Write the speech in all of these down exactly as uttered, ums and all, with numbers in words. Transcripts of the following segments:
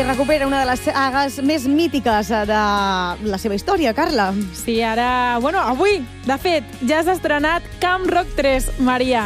i recupera una de les sagues més mítiques de la seva història, Carla. Sí, ara... Bueno, avui, de fet, ja s'ha estrenat Camp Rock tres, Maria,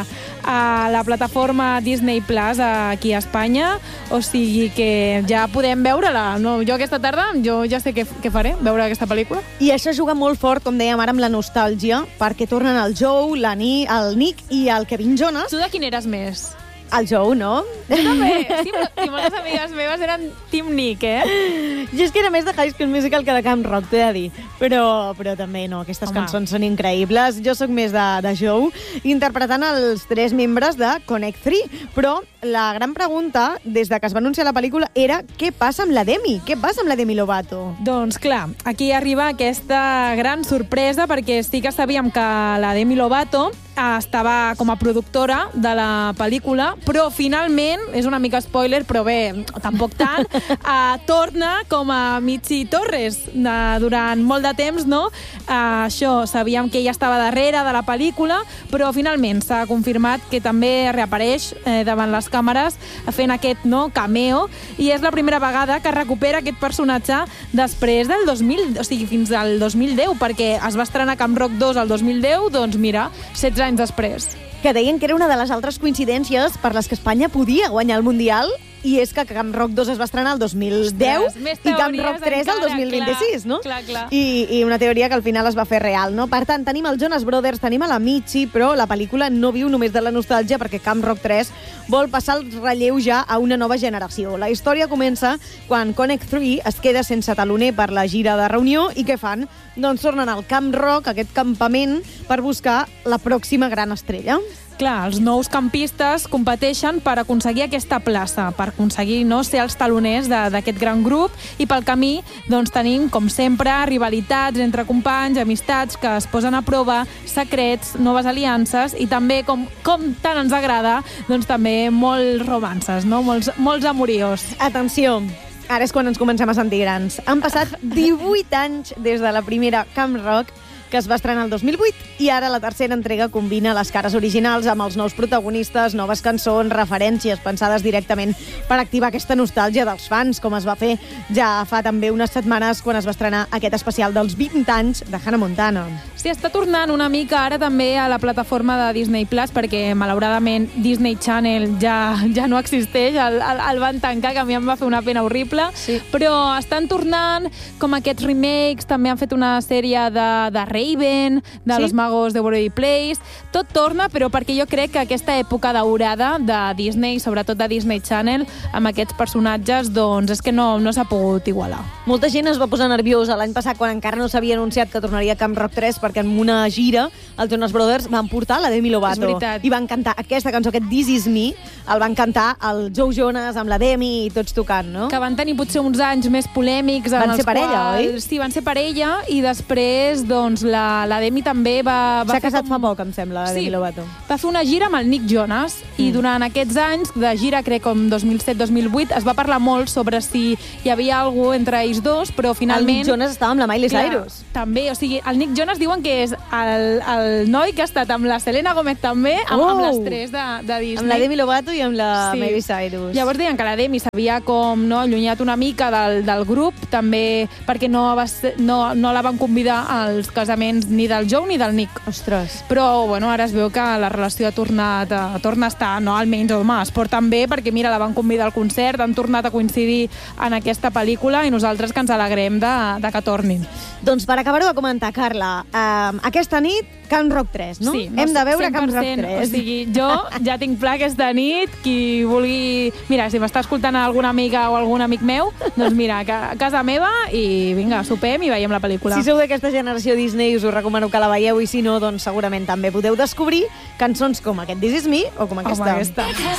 a la plataforma Disney Plus aquí a Espanya, o sigui que ja podem veure-la. No, jo aquesta tarda, jo ja sé què, què faré, veure aquesta pel·lícula. I això juga molt fort, com dèiem ara, amb la nostàlgia, perquè tornen el Joe, la Ni, el Nick i el Kevin Jonas. Tu de quin eres més? El Joe, no? Jo també. Sí, i moltes amigues meves eren Team Nick, eh? Jo és que era més de High School Musical que de Camp Rock, t'he de dir. Però, però també no, aquestes Home. cançons són increïbles. Jo sóc més de, de Joe, interpretant els tres membres de Connect tres. Però la gran pregunta, des de que es va anunciar la pel·lícula, era què passa amb la Demi? Què passa amb la Demi Lovato? Doncs clar, aquí arriba aquesta gran sorpresa, perquè sí que sabíem que la Demi Lovato estava com a productora de la pel·lícula, però finalment, és una mica spoiler, però bé, tampoc tant, uh, torna com a Michi Torres de, durant molt de temps, no? Uh, això, sabíem que ella estava darrere de la pel·lícula, però finalment s'ha confirmat que també reapareix eh, davant les càmeres fent aquest no, cameo, i és la primera vegada que recupera aquest personatge després del dos mil, o sigui, fins al dos mil deu, perquè es va estrenar Camp Rock dos al dos mil deu, doncs mira, setze anys després. Que deien que era una de les altres coincidències per les que Espanya podia guanyar el Mundial, i és que Camp Rock dos es va estrenar el dos mil deu i Camp Rock tres el dos mil vint-i-sis, no? Clar, clar. I, I una teoria que al final es va fer real, no? Per tant, tenim els Jonas Brothers, tenim a la Michi, però la pel·lícula no viu només de la nostàlgia, perquè Camp Rock tres vol passar el relleu ja a una nova generació. La història comença quan Connect tres es queda sense taloner per la gira de reunió, i què fan? Doncs tornen al Camp Rock, aquest campament, per buscar la pròxima gran estrella. Clar, els nous campistes competeixen per aconseguir aquesta plaça, per aconseguir no, ser els taloners d'aquest gran grup, i pel camí doncs, tenim, com sempre, rivalitats entre companys, amistats que es posen a prova, secrets, noves aliances, i també, com, com tant ens agrada, doncs també molts romances, no? molts, molts amoriós. Atenció, ara és quan ens comencem a sentir grans. Han passat divuit anys des de la primera Camp Rock, que es va estrenar el dos mil vuit, i ara la tercera entrega combina les cares originals amb els nous protagonistes, noves cançons, referències pensades directament per activar aquesta nostàlgia dels fans, com es va fer ja fa també unes setmanes quan es va estrenar aquest especial dels vint anys de Hannah Montana. Sí, està tornant una mica ara també a la plataforma de Disney Plus, perquè malauradament Disney Channel ja, ja no existeix, el, el, el van tancar, que a mi em va fer una pena horrible, sí. Però estan tornant com aquests remakes, també han fet una sèrie de, de Raven, de sí? Los Magos de Waverly Place, tot torna, però perquè jo crec que aquesta època daurada de Disney, sobretot de Disney Channel, amb aquests personatges, doncs és que no, no s'ha pogut igualar. Molta gent es va posar nerviosa l'any passat quan encara no s'havia anunciat que tornaria a Camp Rock tres, perquè en una gira els Jonas Brothers van portar la Demi Lovato i van cantar aquesta cançó, aquest This Is Me, el van cantar el Joe Jonas amb la Demi i tots tocant, no? Que van tenir potser uns anys més polèmics en van els ser parella, quals... oi? Sí, van ser parella, i després doncs la, la Demi també va... va S'ha casat com... fa poc, em sembla, la sí, Demi Lovato. Va fer una gira amb el Nick Jonas, mm. i durant aquests anys de gira, crec com dos mil set dos mil vuit, es va parlar molt sobre si hi havia alguna cosa entre ells dos, però finalment... El Nick Jonas estava amb la Miley clar, Cyrus. També, o sigui, el Nick Jonas diuen que és el, el noi que ha estat amb la Selena Gomez també, amb, oh! amb les tres de, de Disney. Amb la Demi Lovato i amb la sí. Miley Cyrus. Llavors deien que la Demi s'havia com no, allunyat una mica del, del grup, també perquè no, va ser, no, no la van convidar als casaments ni del Joe ni del Nick. Ostres. Però bueno, ara es veu que la relació ha tornat a, torna a estar, no almenys home, esport també, perquè mira, la van convidar al concert, han tornat a coincidir en aquesta pel·lícula, i nosaltres que ens alegrem de, de que tornin. Doncs per acabar-ho de comentar, Carla, eh, aquesta nit Camp Rock tres, no? Sí, Hem de veure Camp Rock tres. O sigui, jo ja tinc pla aquesta nit, qui vulgui... Mira, si m'està escoltant alguna amiga o algun amic meu, doncs mira, a casa meva, i vinga, sopem i veiem la pel·lícula. Si sou d'aquesta generació Disney, us ho recomano que la veieu, i si no, doncs segurament també podeu descobrir cançons com aquest This Is Me o com aquesta. Com aquesta.